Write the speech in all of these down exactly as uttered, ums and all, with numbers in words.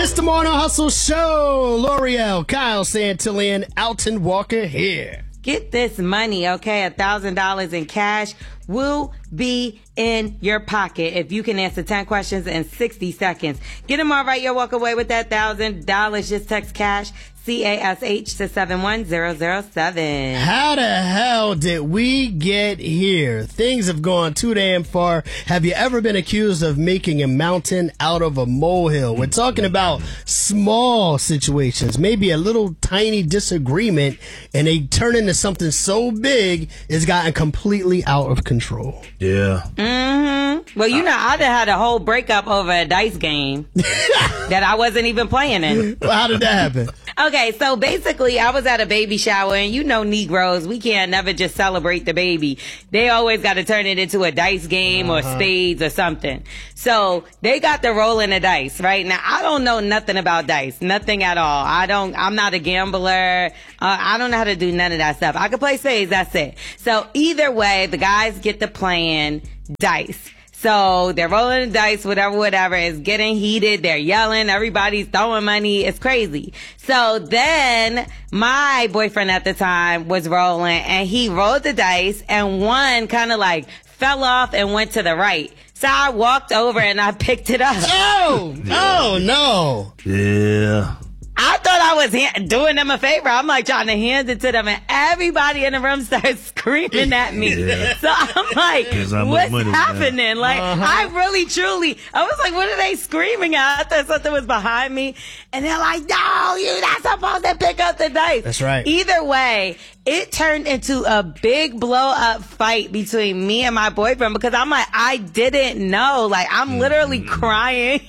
It's the Morning Hustle Show. L'Oreal, Kyle Santillan, Alton Walker here. Get this money, okay? A thousand dollars in cash will be in your pocket if you can answer ten questions in sixty seconds. Get them all right. You'll walk away with that thousand dollars. Just text cash, C A S H, to seven one zero zero seven. How the hell did we get here? Things have gone too damn far. Have you ever been accused of making a mountain out of a molehill? We're talking about small situations, maybe a little tiny disagreement, and they turn into something so big it's gotten completely out of control. Yeah. Mm-hmm. Well, you know, I done had a whole breakup over a dice game that I wasn't even playing in. Well, how did that happen? Okay, so basically, I was at a baby shower, and you know Negroes, we can't never just celebrate the baby. They always got to turn it into a dice game uh-huh. or spades or something. So they got to roll in the dice, right? Now, I don't know nothing about dice, nothing at all. I don't, I'm not a gambler. Uh, I don't know how to do none of that stuff. I can play spades, that's it. So either way, the guys get to playing dice. So they're rolling the dice, whatever, whatever. It's getting heated. They're yelling. Everybody's throwing money. It's crazy. So then my boyfriend at the time was rolling, and he rolled the dice, and one kind of like fell off and went to the right. So I walked over and I picked it up. Oh, oh no. Yeah. I thought I was ha- doing them a favor. I'm like trying to hand it to them, and everybody in the room starts screaming at me. Yeah. So I'm like, what's happening? Now. Like, uh-huh. I really, truly, I was like, what are they screaming at? I thought something was behind me. And they're like, no, you're not supposed to pick up the dice. That's right. Either way, it turned into a big blow up fight between me and my boyfriend because I'm like, I didn't know. Like, I'm literally crying.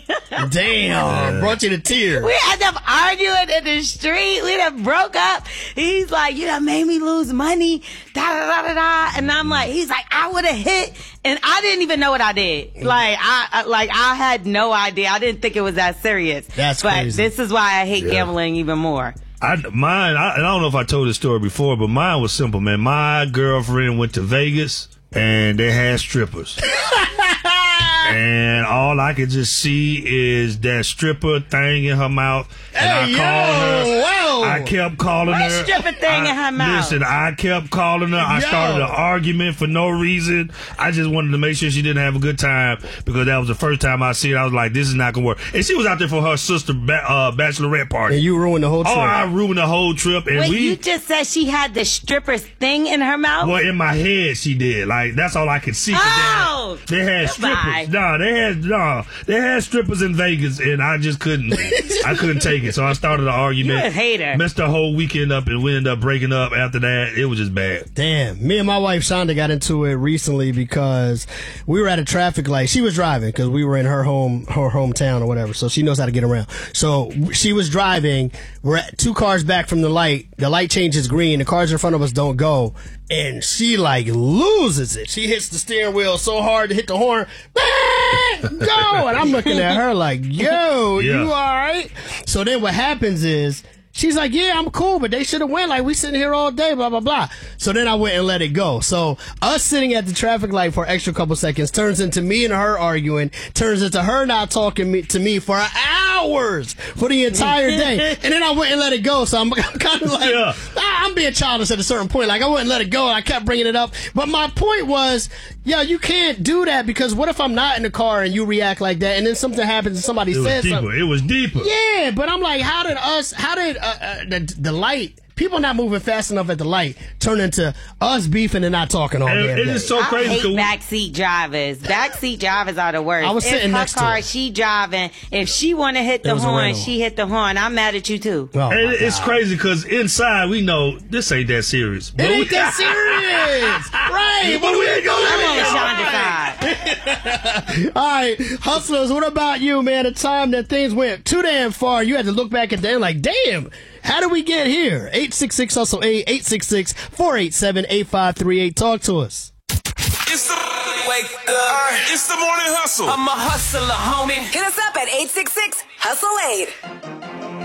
Damn. Brought you to tears. We ended up arguing in the street. We done broke up. He's like, you done made me lose money. Da da da da da. And I'm like, he's like, I would have hit. And I didn't even know what I did. Like, I, I like, I had no idea. I didn't think it was that serious. That's but crazy. This is why I hate yeah. gambling even more. I, mine, I, I don't know if I told this story before, but mine was simple, man. My girlfriend went to Vegas, and they had strippers. And all I could just see is that stripper thing in her mouth. And hey, I yo, called her. Whoa. I kept calling what her. What stripper thing I, in her mouth? Listen, I kept calling her. I yo. started an argument for no reason. I just wanted to make sure she didn't have a good time because that was the first time I see it. I was like, this is not going to work. And she was out there for her sister ba- uh, bachelorette party. And you ruined the whole trip. Oh, I ruined the whole trip. And Wait, we, you just said she had the stripper's thing in her mouth? Well, in my head she did. Like, that's all I could see. Oh! They had, they had strippers. No, they had, no, they had strippers in Vegas, and I just couldn't, I couldn't take it. So I started an argument. You're a hater. Messed the whole weekend up, and we ended up breaking up after that. It was just bad. Damn. Me and my wife, Shonda, got into it recently because we were at a traffic light. She was driving because we were in her home, her hometown or whatever, so she knows how to get around. So she was driving. We're at two cars back from the light. The light changes green. The cars in front of us don't go. And she, like, loses it. She hits the steering wheel so hard to hit the horn. Go! And I'm looking at her like, yo, yeah. you all right? So then what happens is, she's like, yeah, I'm cool, but they should have went. Like, we sitting here all day, blah, blah, blah. So then I went and let it go. So us sitting at the traffic light for an extra couple seconds turns into me and her arguing, turns into her not talking me, to me for hours, for the entire day. And then I went and let it go. So I'm, I'm kind of like, yeah. I'm being childish at a certain point. Like, I wouldn't let it go, and I kept bringing it up. But my point was, yeah, you can't do that because what if I'm not in the car and you react like that, and then something happens and somebody it says was deeper. something? It was deeper. Yeah, but I'm like, how did us, how did uh, uh, the, the light, people not moving fast enough at the light turn into us beefing and not talking all and, day? It is so I crazy. hate backseat drivers. Backseat drivers are the worst. I was sitting if next her car, to her. she driving. If she want to hit the horn, she hit the horn. I'm mad at you too. Oh, and it's God. Crazy because inside we know this ain't that serious. It ain't we, that serious, right? But we ain't gonna I'm on Shonda's side. All right, hustlers. What about you, man? A time that things went too damn far, you had to look back at them like, damn. How did we get here? eight six six hustle eight, eight six six, four eight seven, eight five three eight. Talk to us. It's the wake up. It's the morning hustle. I'm a hustler, homie. Hit us up at eight six six hustle eight.